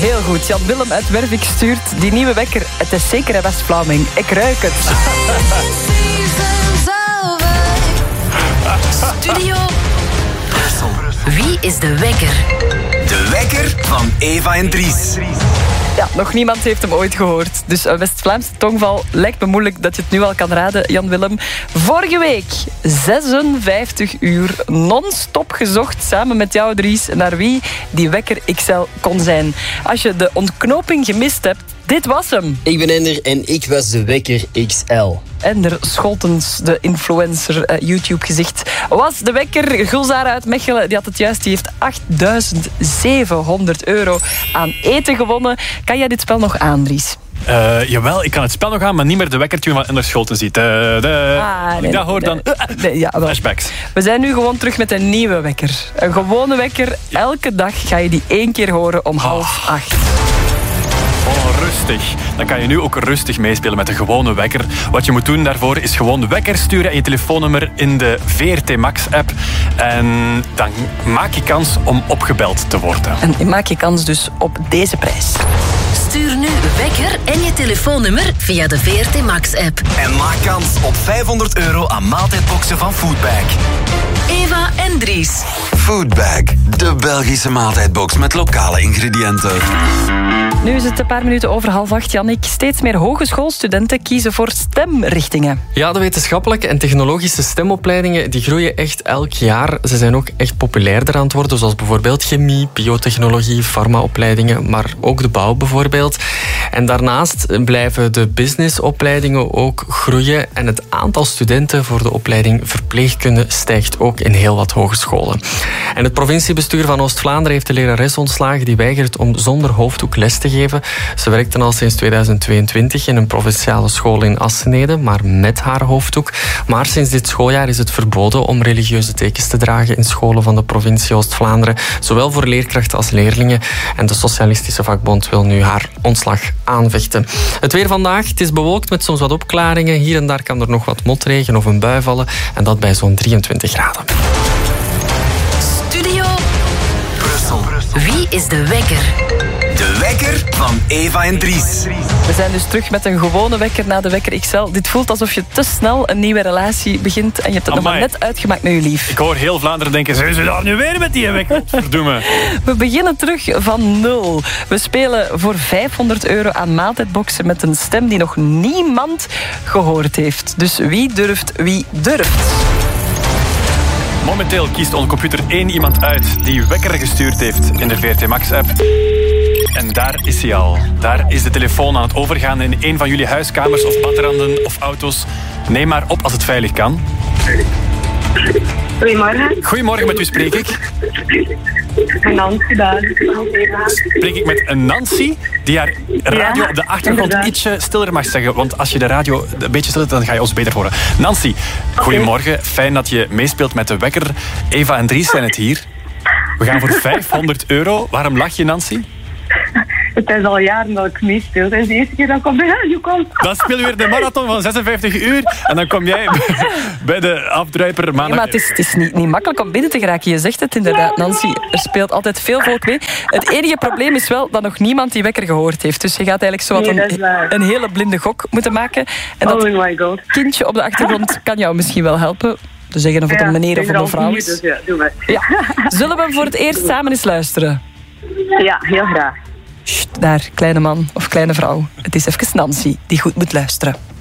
Heel goed. Jan Willem uit Wervik stuurt die nieuwe wekker. Het is zeker een West-Vlaming. Ik ruik het. Studio Brussel. Wie is de wekker? De wekker van Eva en Dries. Ja, nog niemand heeft hem ooit gehoord. Dus een West-Vlaamse tongval lijkt me moeilijk dat je het nu al kan raden, Jan Willem. Vorige week 56 uur non-stop gezocht, samen met jou, Dries, naar wie die wekker XL kon zijn. Als je de ontknoping gemist hebt, dit was hem. Ik ben Ender en ik was de wekker XL. Ender Scholtens, de influencer, YouTube-gezicht, was de wekker. Gulzara uit Mechelen, die had het juist. Die heeft €8.700 aan eten gewonnen. Kan jij dit spel nog aan, Dries? Jawel, ik kan het spel nog aan, maar niet meer de wekkertune van Ender Scholten ziet. Ik dat hoor dan flashbacks. We zijn nu gewoon terug met een nieuwe wekker. Een gewone wekker. Elke dag ga je die 1 keer horen om 7:30. Oh, rustig. Dan kan je nu ook rustig meespelen met de gewone wekker. Wat je moet doen daarvoor is gewoon de wekker sturen en je telefoonnummer in de VRT Max-app. En dan maak je kans om opgebeld te worden. En maak je kans dus op deze prijs. Stuur nu wekker en je telefoonnummer via de VRT Max-app. En maak kans op €500 aan maaltijdboxen van Foodbag. Eva en Dries. Foodbag, de Belgische maaltijdbox met lokale ingrediënten. Nu is het een paar minuten over 7:30, Jannik. Steeds meer hogeschoolstudenten kiezen voor STEM-richtingen. Ja, de wetenschappelijke en technologische STEM-opleidingen die groeien echt elk jaar. Ze zijn ook echt populairder aan het worden, zoals bijvoorbeeld chemie, biotechnologie, farmaopleidingen, maar ook de bouw bijvoorbeeld. En daarnaast blijven de businessopleidingen ook groeien en het aantal studenten voor de opleiding verpleegkunde stijgt ook in heel wat hogescholen. En het provinciebestuur van Oost-Vlaanderen heeft de lerares ontslagen die weigert om zonder hoofddoek les te geven. Ze werkte al sinds 2022 in een provinciale school in Assenede, maar met haar hoofddoek. Maar sinds dit schooljaar is het verboden om religieuze tekens te dragen in scholen van de provincie Oost-Vlaanderen, zowel voor leerkrachten als leerlingen. En de Socialistische Vakbond wil nu haar ontslag aanvechten. Het weer vandaag, het is bewolkt met soms wat opklaringen. Hier en daar kan er nog wat motregen of een bui vallen. En dat bij zo'n 23 graden. Studio Brussel. Wie is de wekker? De wekker van Eva en Dries. We zijn dus terug met een gewone wekker na de wekker XL. Dit voelt alsof je te snel een nieuwe relatie begint en je hebt het nog maar net uitgemaakt met je lief. Ik hoor heel Vlaanderen denken, zijn ze daar nu weer met die wekker? Verdomme. We beginnen terug van 0. We spelen voor €500 aan maaltijdboxen met een stem die nog niemand gehoord heeft. Dus wie durft, wie durft? Momenteel kiest onze computer 1 iemand uit die wekker gestuurd heeft in de VRT Max-app. En daar is hij al. Daar is de telefoon aan het overgaan in een van jullie huiskamers of badranden of auto's. Neem maar op als het veilig kan. Goedemorgen. Goedemorgen, met wie spreek ik? Nancy daar. Spreek ik met een Nancy die haar radio op de achtergrond inderdaad. ietsje stiller mag zeggen. Want als je de radio een beetje stiller, dan ga je ons beter horen. Nancy, goedemorgen. Fijn dat je meespeelt met de wekker. Eva en Dries zijn het hier. We gaan voor €500. Waarom lach je, Nancy? Het is al jaren dat ik meespeel. Het is de eerste keer dat ik op de radio kom. Dan speel je weer de marathon van 56 uur. En dan kom jij bij de afdruiper maandag. Ja, maar het is niet makkelijk om binnen te geraken. Je zegt het inderdaad, Nancy. Er speelt altijd veel volk mee. Het enige probleem is wel dat nog niemand die wekker gehoord heeft. Dus je gaat eigenlijk zo wat een hele blinde gok moeten maken. En dat my god. kindje op de achtergrond kan jou misschien wel helpen. Te zeggen of het een meneer of een mevrouw is. Dus ja, doe maar. Ja. Zullen we hem voor het eerst samen eens luisteren? Ja, heel graag. Sst, daar, kleine man of kleine vrouw. Het is even Nancy die goed moet luisteren.